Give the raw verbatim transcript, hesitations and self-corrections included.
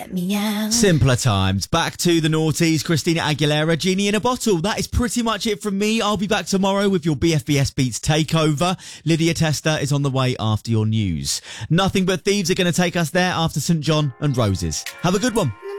let me out. Simpler times. Back to the noughties. Christina Aguilera, Genie in a Bottle. That is pretty much it from me. I'll be back tomorrow with your B F B S Beats takeover. Lydia Tester is on the way after your news. Nothing But Thieves are going to take us there after Saint John and Roses. Have a good one.